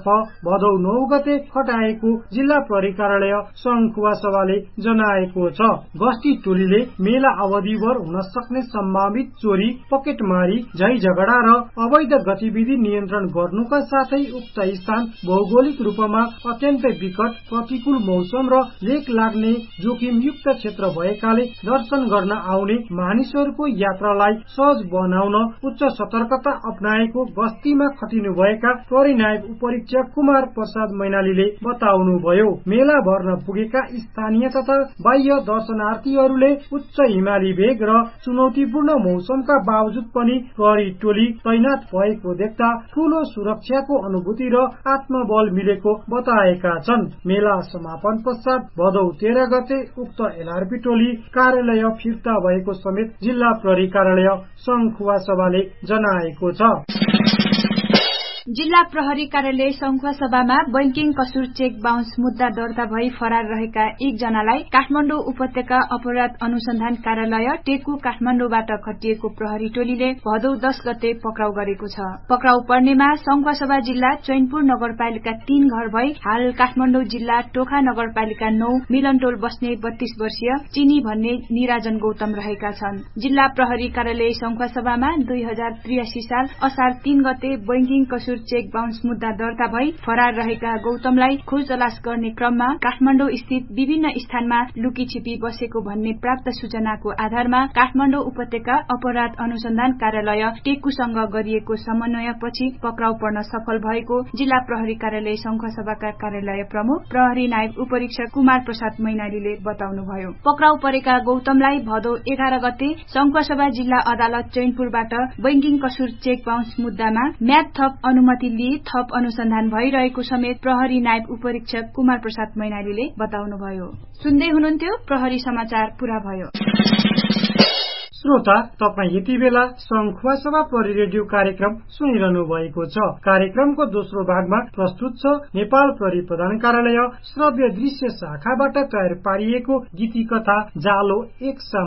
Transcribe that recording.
भदौ 9 गते हटाएको जिल्ला प्रहरी कार्यालय सङ्खुवासभाले जनाएको छ। गस्ती टोलीले मेला अवधिभर हुन सक्ने सम्भावित चोरी, पकेटमारी, झै झगडा र अवैध गतिविधि नियन्त्रण गर्नुका साथै उक्त स्थान भौगोलिक रूपमा अत्यन्तै विकट, प्रतिकूल मौसम र लेक लाग्ने जोखिमयुक्त क्षेत्र भएकाले दर्शन गर्न आउने मानिसहरूको यात्रालाई सहज बनाउन उच्च सतर्कता अपनाएको गस्तीमा खटिनुभएका प्रहरी नायब उपरीक्षक कुमार प्रसाद मैनालीले बताउनुभयो। मेला भर्न पुगेका स्थानीय तथा बाह्य दर्शनार्थीहरूले उच्च हिमाली भेग र चुनौतीपूर्ण मौसमका बावजुद पनि प्रहरी टोली तैनात भएको देख्दा ठूलो सुरक्षाको अनुभूति र आत्मबल मिलेको बताएका छन्। मेला समापन पश्चात भदौ 13 गते उक्त एलआरपी टोली कार्यालय फिर्ता भएको समेत जिल्ला प्रहरी कार्यालय सङ्खुवासभाले जनाएको छ। जिल्ला प्रहरी कार्यालय सङ्खुवासभामा बैंकिङ कसुर चेक बााउन्स मुद्दा दर्ता भई फरार रहेका एकजनालाई काठमाडौँ उपत्यका अपराध अनुसन्धान कार्यालय टेकु काठमाडौँबाट खटिएको प्रहरी टोलीले भदौ 10 गते पक्राउ गरेको छ। पक्राउ पर्नेमा सङ्खुवासभा जिल्ला चैनपुर नगरपालिका 3 घर भई हाल काठमाडौँ जिल्ला टोखा नगरपालिका 9 मिलनटोल बस्ने 32 वर्षीय चिनी भन्ने निराजन गौतम रहेका छन्। जिल्ला प्रहरी कार्यालय सङ्खुवासभामा 2083 साल असार 3 गते बैंकिङ कसुर चेक बााउन्स मुद्दा दर्ता भई फरार रहेका गौतमलाई खोज तलास गर्ने क्रममा काठमाडौँ स्थित विभिन्न स्थानमा लुकी छिपी बसेको भन्ने प्राप्त सूचनाको आधारमा काठमाडौँ उपत्यका अपराध अनुसन्धान कार्यालय टेकुसँग गरिएको समन्वयपछि पक्राउ पर्न सफल भएको जिल्ला प्रहरी कार्यालय सङ्खुवासभाका कार्यालय प्रमुख प्रहरी नायब उपरीक्षक कुमार प्रसाद मैनालीले बताउनुभयो। पक्राउ परेका गौतमलाई भदौ 11 गते सङ्खुवासभा जिल्ला अदालत चैनपुरबाट बैंकिङ कसुर चेक बााउन्स मुद्दामा म्याद थप अनुमति लिई थप अनुसन्धान भइरहेको समेत प्रहरी नायब उपरीक्षक कुमार प्रसाद मैनालीले बताउनुभयो। सुन्दै हुनुहुन्थ्यो प्रहरी समाचार पूरा भयो। श्रोता, तपाई यति बेला सङ्खुवासभा प्रहरी रेडियो कार्यक्रम सुनिरहनु भएको छ। कार्यक्रमको दोस्रो भागमा प्रस्तुत छ नेपाल प्रहरी प्रधान कार्यालय श्रव्य दृश्य शाखाबाट तयार पारिएको गीति कथा जालो एक